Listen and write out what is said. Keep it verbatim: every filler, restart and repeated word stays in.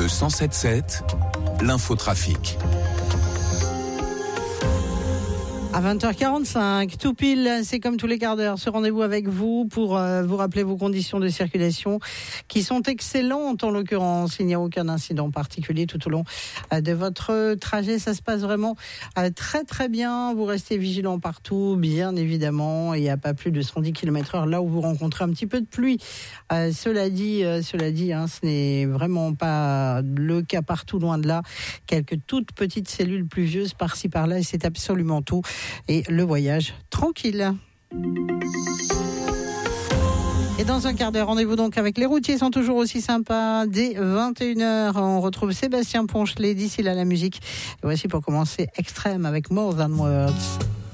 Le cent sept sept, l'infotrafic. À vingt heures quarante-cinq, tout pile, c'est comme tous les quarts d'heure, ce rendez-vous avec vous pour euh, vous rappeler vos conditions de circulation qui sont excellentes en l'occurrence. Il n'y a aucun incident particulier tout au long euh, de votre trajet. Ça se passe vraiment euh, très très bien. Vous restez vigilants partout, bien évidemment. Il n'y a pas plus de cent dix kilomètres heure là où vous rencontrez un petit peu de pluie. Euh, cela dit, euh, cela dit hein, ce n'est vraiment pas le cas partout, loin de là. Quelques toutes petites cellules pluvieuses par-ci par-là et c'est absolument tout. Et le voyage tranquille. Et dans un quart d'heure, rendez-vous donc avec les routiers, sont toujours aussi sympas. Dès vingt et une heures, on retrouve Sébastien Ponchelet. D'ici là, la musique. Et voici pour commencer Extrême avec More Than Words.